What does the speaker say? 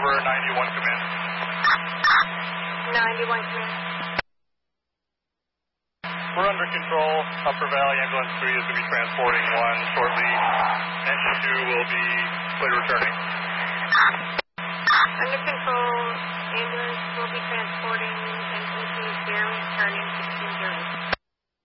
over 91 command. 91 command. We're under control. Upper Valley Ambulance 3 is going to be transporting 1 shortly. Engine 2 will be clear returning. Under control.